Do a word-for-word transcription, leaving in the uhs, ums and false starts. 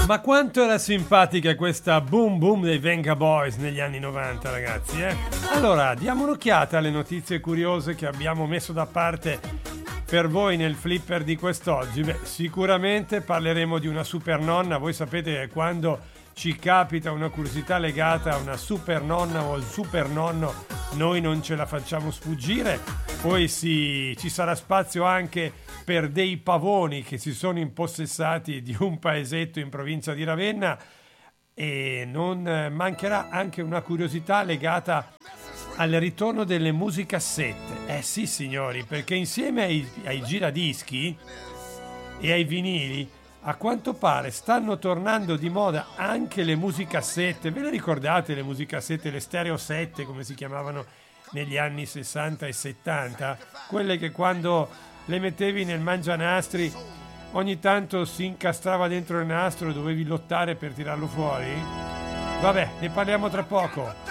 Ma quanto era simpatica questa Boom Boom dei Venga Boys negli anni novanta, ragazzi, eh? Allora, diamo un'occhiata alle notizie curiose che abbiamo messo da parte per voi nel flipper di quest'oggi. Beh, sicuramente parleremo di una super nonna. Voi sapete che quando ci capita una curiosità legata a una super nonna o al super nonno, noi non ce la facciamo sfuggire. Poi si, ci sarà spazio anche per dei pavoni che si sono impossessati di un paesetto in provincia di Ravenna, e non mancherà anche una curiosità legata al ritorno delle musicassette. Eh sì, signori, perché insieme ai, ai giradischi e ai vinili, a quanto pare stanno tornando di moda anche le musicassette. Ve le ricordate le musicassette, le stereosette come si chiamavano negli anni sessanta e settanta? Quelle che quando le mettevi nel mangianastri ogni tanto si incastrava dentro il nastro e dovevi lottare per tirarlo fuori? Vabbè, ne parliamo tra poco.